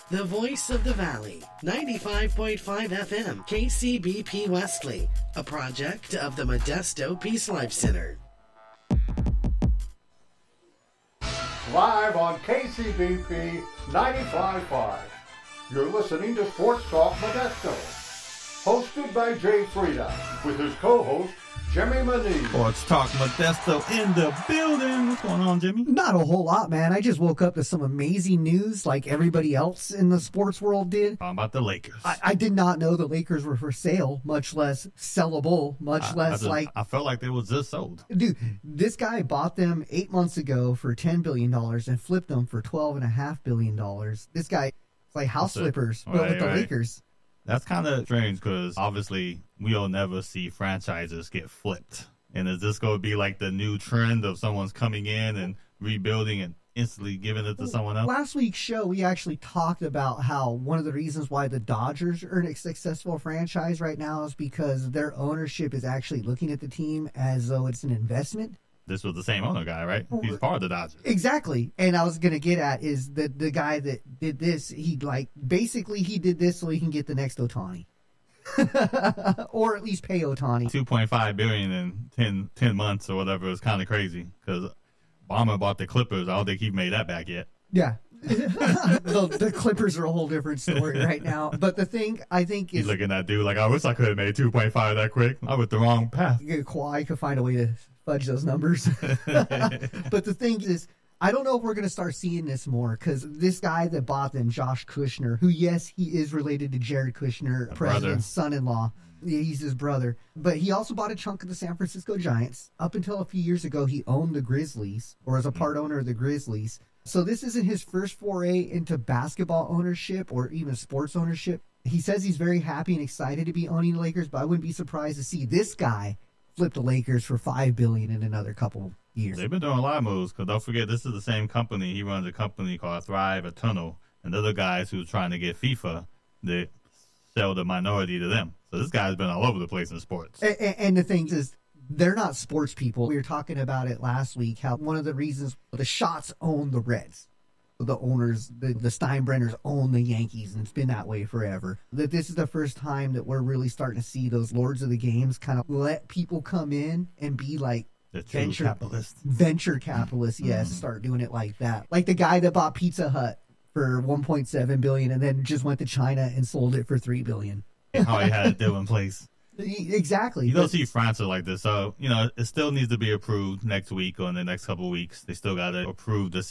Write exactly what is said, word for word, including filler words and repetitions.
The voice of the Valley, ninety-five point five F M, K C B P Wesley, a project of the Modesto Peace Life Center. Live on K C B P ninety-five point five. You're listening to Sports Talk Modesto. Hosted by Jay Frieda, with his co-host, Jimmy Manee. Sports Talk Modesto in the building. What's going on, Jimmy? Not a whole lot, man. I just woke up to some amazing news like everybody else in the sports world did. How about the Lakers? I, I did not know the Lakers were for sale, much less sellable, much I, less I just, like... I felt like they was just sold. Dude, this guy bought them eight months ago for ten billion dollars and flipped them for twelve point five billion dollars. This guy, it's like house That's flippers, it. but Right, with the right. Lakers. That's kind of strange because obviously we'll never see franchises get flipped. And is this going to be like the new trend of someone's coming in and rebuilding and instantly giving it to someone else? Last week's show, we actually talked about how one of the reasons why the Dodgers are a successful franchise right now is because their ownership is actually looking at the team as though it's an investment. This was the same owner guy, right? He's part of the Dodgers. Exactly. And I was going to get at is that the guy that did this, he like, basically he did this so he can get the next Ohtani. Or at least pay Ohtani. two point five billion dollars in ten, ten months or whatever is kind of crazy because Obama bought the Clippers. I don't think he made that back yet. Yeah. the, the Clippers are a whole different story right now. But the thing I think is... He's looking at that dude like, I wish I could have made two point five that quick. I went the wrong path. Kawhi could find a way to fudge those numbers. But the thing is, I don't know if we're going to start seeing this more because this guy that bought them, Josh Kushner, who, yes, he is related to Jared Kushner, A president's son-in-law. Yeah, he's his brother. But he also bought a chunk of the San Francisco Giants. Up until a few years ago, he owned the Grizzlies, or was a part owner of the Grizzlies. So this isn't his first foray into basketball ownership or even sports ownership. He says he's very happy and excited to be owning the Lakers, but I wouldn't be surprised to see this guy flip the Lakers for five billion dollars in another couple years. They've been doing a lot of moves because don't forget, this is the same company. He runs a company called Thrive Eternal, and they're the guys who's trying to get FIFA to sell the minority to them. So this guy's been all over the place in sports. And, and the thing is, they're not sports people. We were talking about it last week, how one of the reasons the Shots own the Reds. The owners, the, the Steinbrenners own the Yankees, and it's been that way forever. That this is the first time that we're really starting to see those lords of the games kind of let people come in and be like The true venture capitalists. Venture capitalists, yes, Mm-hmm. start doing it like that. Like the guy that bought Pizza Hut for one point seven billion dollars and then just went to China and sold it for three billion dollars. How he had a deal in place. Exactly. You don't see France like this. So, you know, it still needs to be approved next week or in the next couple of weeks. They still got to approve the